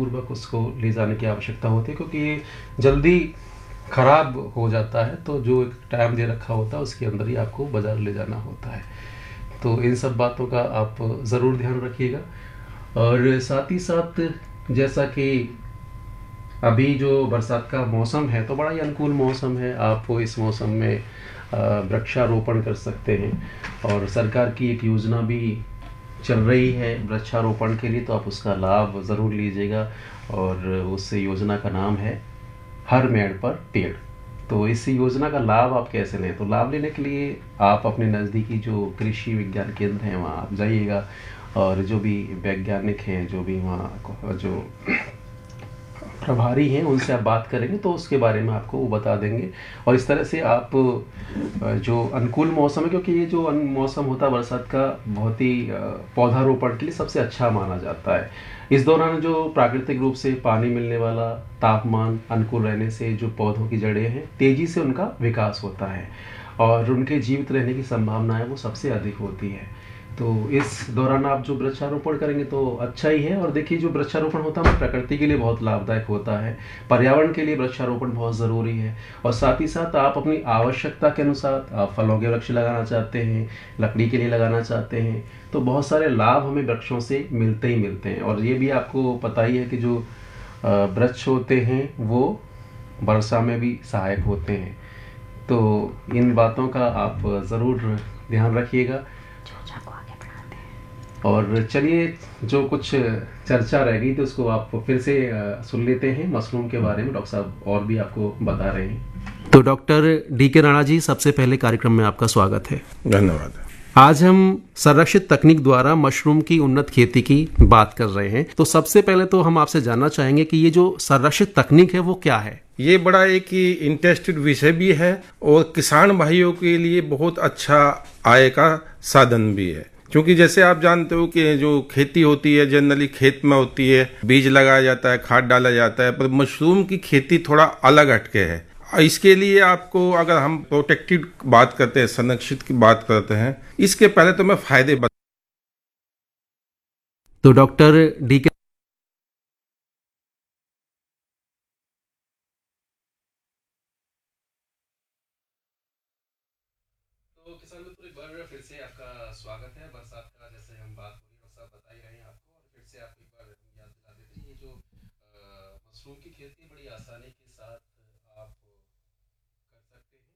पूर्वक उसको ले जाने की आवश्यकता होती है, क्योंकि ये जल्दी खराब हो जाता है। तो जो एक टाइम दे रखा होता है उसके अंदर ही आपको बाज़ार ले जाना होता है। तो इन सब बातों का आप ज़रूर ध्यान रखिएगा। और साथ ही साथ जैसा कि अभी जो बरसात का मौसम है तो बड़ा ही अनुकूल मौसम है, आप इस मौसम में वृक्षारोपण कर सकते हैं। और सरकार की एक योजना भी चल रही है वृक्षारोपण के लिए, तो आप उसका लाभ ज़रूर लीजिएगा। और उस योजना का नाम है हर मेड़ पर पेड़। तो इस योजना का लाभ आप कैसे लें? तो लाभ लेने के लिए आप अपने नज़दीकी जो कृषि विज्ञान केंद्र हैं वहाँ आप जाइएगा, और जो भी वैज्ञानिक हैं, जो भी वहाँ जो प्रभारी हैं, उनसे आप बात करेंगे तो उसके बारे में आपको वो बता देंगे। और इस तरह से आप जो अनुकूल मौसम है, क्योंकि ये जो मौसम होता है बरसात का बहुत ही पौधारोपण के लिए सबसे अच्छा माना जाता है। इस दौरान जो प्राकृतिक रूप से पानी मिलने वाला, तापमान अनुकूल रहने से जो पौधों की जड़ें हैं तेज़ी से उनका विकास होता है और उनके जीवित रहने की संभावना है वो सबसे अधिक होती है। तो इस दौरान आप जो वृक्षारोपण करेंगे तो अच्छा ही है। और देखिए, जो वृक्षारोपण होता है वो प्रकृति के लिए बहुत लाभदायक होता है, पर्यावरण के लिए वृक्षारोपण बहुत ज़रूरी है। और साथ ही साथ आप अपनी आवश्यकता के अनुसार आप फलों के वृक्ष लगाना चाहते हैं, लकड़ी के लिए लगाना चाहते हैं, तो बहुत सारे लाभ हमें वृक्षों से मिलते ही मिलते हैं। और ये भी आपको पता ही है कि जो वृक्ष होते हैं वो वर्षा में भी सहायक होते हैं। तो इन बातों का आप ज़रूर ध्यान रखिएगा। और चलिए, जो कुछ चर्चा रह गई थी उसको आप फिर से सुन लेते हैं मशरूम के बारे में। डॉक्टर साहब और भी आपको बता रहे हैं। तो डॉक्टर डी.के. राणा जी, सबसे पहले कार्यक्रम में आपका स्वागत है। धन्यवाद। आज हम संरक्षित तकनीक द्वारा मशरूम की उन्नत खेती की बात कर रहे हैं। तो सबसे पहले तो हम आपसे जानना चाहेंगे कि ये जो संरक्षित तकनीक है वो क्या है? ये बड़ा एक इंटरेस्टेड विषय भी है और किसान भाइयों के लिए बहुत अच्छा आय का साधन भी है। क्योंकि जैसे आप जानते हो कि जो खेती होती है जनरली खेत में होती है, बीज लगाया जाता है, खाद डाला जाता है, पर मशरूम की खेती थोड़ा अलग हटके है। इसके लिए आपको, अगर हम प्रोटेक्टेड बात करते हैं, संरक्षित की बात करते हैं, इसके पहले तो मैं फायदे बता। तो डॉक्टर डी.के. तो किसान मित्रों, एक बार फिर से आपका स्वागत है। बरसात का जैसे हम बात हो रही है सब बता ही रहे हैं आपको, और फिर से आप एक बार याद दिला देते हैं। ये जो मशरूम की खेती बड़ी आसानी के साथ आप कर सकते हैं।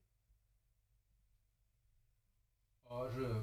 और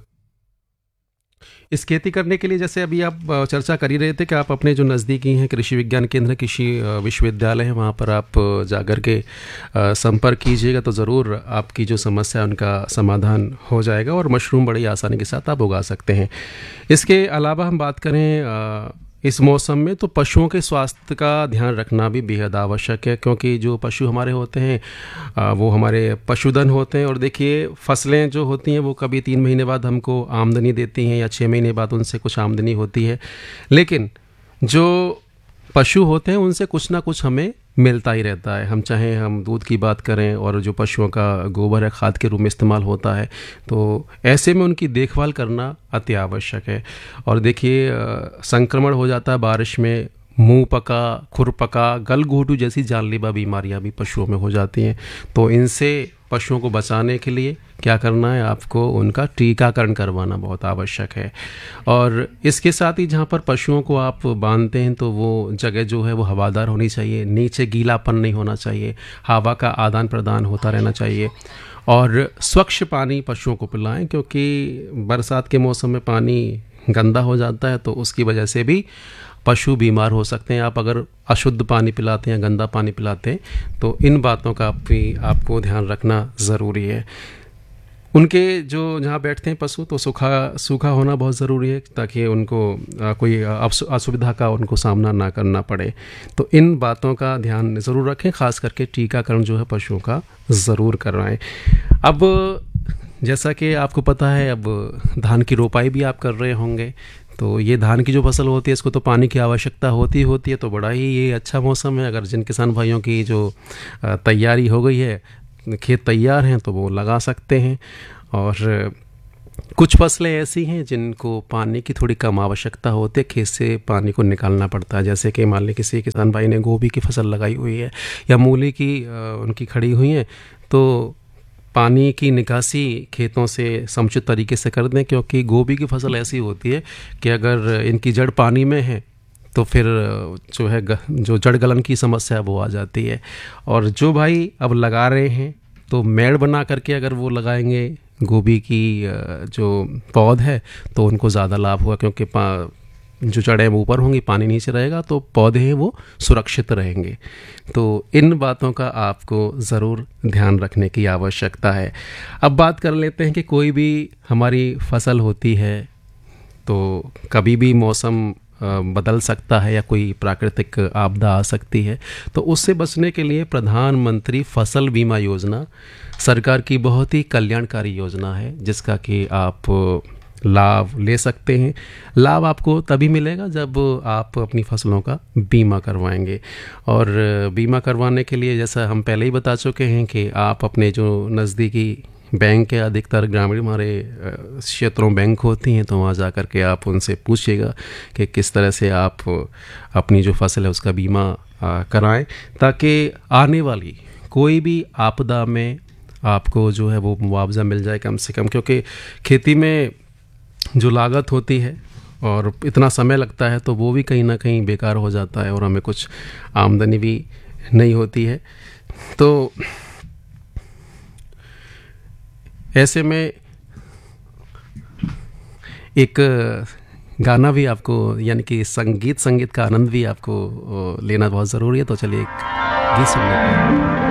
इस खेती करने के लिए जैसे अभी आप चर्चा कर ही रहे थे कि आप अपने जो नज़दीकी हैं कृषि विज्ञान केंद्र, कृषि विश्वविद्यालय है, वहाँ पर आप जाकर के संपर्क कीजिएगा तो ज़रूर आपकी जो समस्या है उनका समाधान हो जाएगा और मशरूम बड़ी आसानी के साथ आप उगा सकते हैं। इसके अलावा हम बात करें इस मौसम में, तो पशुओं के स्वास्थ्य का ध्यान रखना भी बेहद आवश्यक है, क्योंकि जो पशु हमारे होते हैं वो हमारे पशुधन होते हैं। और देखिए, फसलें जो होती हैं वो कभी 3 महीने बाद हमको आमदनी देती हैं या 6 महीने बाद उनसे कुछ आमदनी होती है, लेकिन जो पशु होते हैं उनसे कुछ ना कुछ हमें मिलता ही रहता है। हम चाहे हम दूध की बात करें और जो पशुओं का गोबर है खाद के रूप में इस्तेमाल होता है, तो ऐसे में उनकी देखभाल करना अति आवश्यक है। और देखिए, संक्रमण हो जाता है बारिश में, मुंह पका, खुर पका, गलघोटू जैसी जानलेवा बीमारियां भी पशुओं में हो जाती हैं। तो इनसे पशुओं को बचाने के लिए क्या करना है, आपको उनका टीकाकरण करवाना बहुत आवश्यक है। और इसके साथ ही जहाँ पर पशुओं को आप बांधते हैं तो वो जगह जो है वो हवादार होनी चाहिए, नीचे गीलापन नहीं होना चाहिए, हवा का आदान प्रदान होता रहना चाहिए। और स्वच्छ पानी पशुओं को पिलाएं, क्योंकि बरसात के मौसम में पानी गंदा हो जाता है तो उसकी वजह से भी पशु बीमार हो सकते हैं। आप अगर अशुद्ध पानी पिलाते हैं, गंदा पानी पिलाते हैं, तो इन बातों का भी आपको ध्यान रखना ज़रूरी है। उनके जो जहाँ बैठते हैं पशु, तो सूखा होना बहुत ज़रूरी है, ताकि उनको कोई असुविधा का उनको सामना ना करना पड़े। तो इन बातों का ध्यान ज़रूर रखें, ख़ास करके टीकाकरण जो है पशुओं का ज़रूर करवाएं। अब जैसा कि आपको पता है, अब धान की रोपाई भी आप कर रहे होंगे, तो ये धान की जो फसल होती है इसको तो पानी की आवश्यकता होती है। तो बड़ा ही ये अच्छा मौसम है, अगर जिन किसान भाइयों की जो तैयारी हो गई है, खेत तैयार हैं, तो वो लगा सकते हैं। और कुछ फसलें ऐसी हैं जिनको पानी की थोड़ी कम आवश्यकता होती है, खेत से पानी को निकालना पड़ता है। जैसे कि मान लें किसी किसान भाई ने गोभी की फसल लगाई हुई है या मूली की उनकी खड़ी हुई है, तो पानी की निकासी खेतों से समुचित तरीके से कर दें, क्योंकि गोभी की फसल ऐसी होती है कि अगर इनकी जड़ पानी में है तो फिर जो है जो जड़ गलन की समस्या वो आ जाती है। और जो भाई अब लगा रहे हैं तो मेड़ बना करके अगर वो लगाएंगे गोभी की जो पौध है तो उनको ज़्यादा लाभ होगा, क्योंकि जो जड़ें ऊपर होंगी, पानी नीचे रहेगा, तो पौधे हैं वो सुरक्षित रहेंगे। तो इन बातों का आपको ज़रूर ध्यान रखने की आवश्यकता है। अब बात कर लेते हैं कि कोई भी हमारी फसल होती है तो कभी भी मौसम बदल सकता है या कोई प्राकृतिक आपदा आ सकती है, तो उससे बचने के लिए प्रधानमंत्री फसल बीमा योजना सरकार की बहुत ही कल्याणकारी योजना है, जिसका कि आप लाभ ले सकते हैं। लाभ आपको तभी मिलेगा जब आप अपनी फसलों का बीमा करवाएंगे। और बीमा करवाने के लिए जैसा हम पहले ही बता चुके हैं कि आप अपने जो नज़दीकी बैंक है, अधिकतर ग्रामीण हमारे क्षेत्रों बैंक होती हैं, तो वहाँ जा कर के आप उनसे पूछिएगा कि किस तरह से आप अपनी जो फसल है उसका बीमा कराएं, ताकि आने वाली कोई भी आपदा में आपको जो है वो मुआवजा मिल जाए कम से कम। क्योंकि खेती में जो लागत होती है और इतना समय लगता है तो वो भी कहीं ना कहीं बेकार हो जाता है और हमें कुछ आमदनी भी नहीं होती है। तो ऐसे में एक गाना भी आपको, यानी कि संगीत का आनंद भी आपको लेना बहुत ज़रूरी है। तो चलिए एक गीत सुन लेते हैं।